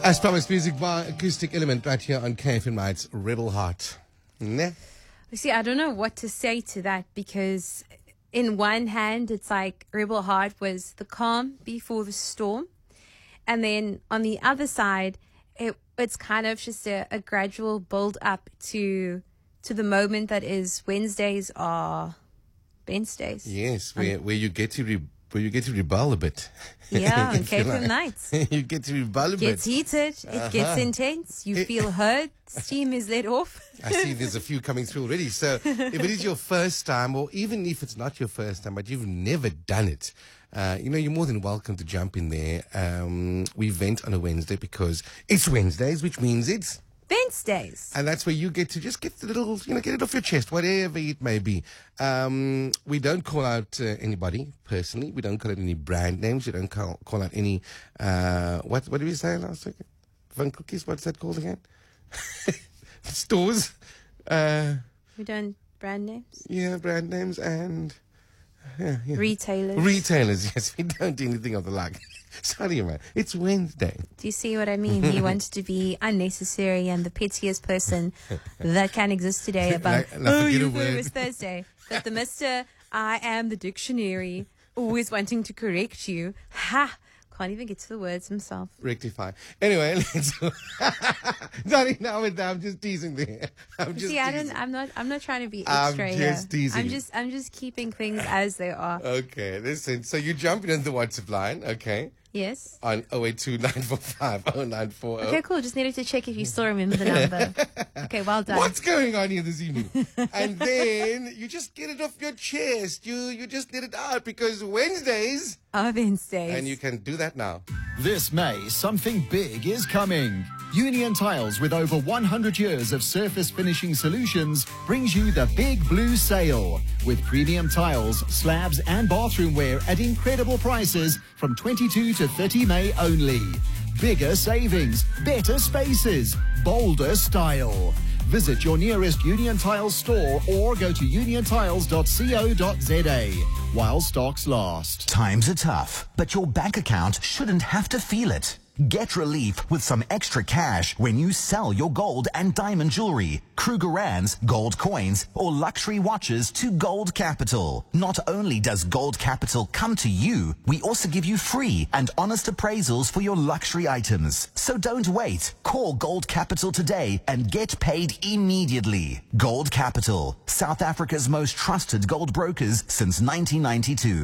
As promised, music by Acoustic Element right here on KFM Nights Rebel Heart. Ne? See, I don't know what to say to that, because in one hand, it's like Rebel Heart was the calm before the storm. And then on the other side, it's kind of just a gradual build up to the moment that is Wednesdays are Wednesdays. Yes, where you get to rebel a bit. Yeah, on KFM Nights. You get to rebel a bit. It gets heated. It gets intense. You feel hurt. Steam is let off. I see there's a few coming through already. So if it is your first time, or even if it's not your first time, but you've never done it, you're more than welcome to jump in there. We vent on a Wednesday because it's Wednesdays, which means it's Wednesdays. And that's where you get to just get the little, get it off your chest, whatever it may be. We don't call out anybody personally. We don't call out any brand names. We don't call out any, what did we say last week? Van Cookies, what's that called again? Stores. We don't brand names? Yeah, brand names and... Yeah. Retailers. Retailers, yes. We don't do anything of the like. Sorry, man. It's Wednesday. Do you see what I mean? He wanted to be unnecessary and the pettiest person that can exist today about, you thought it was Thursday. But the Mr. I am the dictionary, always wanting to correct you. Ha! Can't even get to the words himself. Rectify. Anyway, let's... Sorry, now I'm just teasing there. I'm not trying to be extra here. I'm just teasing. I'm just keeping things as they are. Okay, listen. So you jump in the WhatsApp line, okay? Yes. On 082-945-0940. Okay, cool. Just needed to check if you still remember the number. Okay, well done. What's going on here this evening? And then you just get it off your chest. You just let it out because Wednesdays are Wednesdays. And you can do that now. This May, something big is coming. Union Tiles, with over 100 years of surface finishing solutions, brings you the Big Blue Sale. With premium tiles, slabs and bathroom wear at incredible prices from 22 to 30 May only. Bigger savings, better spaces, bolder style. Visit your nearest Union Tiles store or go to uniontiles.co.za while stocks last. Times are tough, but your bank account shouldn't have to feel it. Get relief with some extra cash when you sell your gold and diamond jewelry, Krugerrands, gold coins, or luxury watches to Gold Capital. Not only does Gold Capital come to you, we also give you free and honest appraisals for your luxury items. So don't wait. Call Gold Capital today and get paid immediately. Gold Capital, South Africa's most trusted gold brokers since 1992.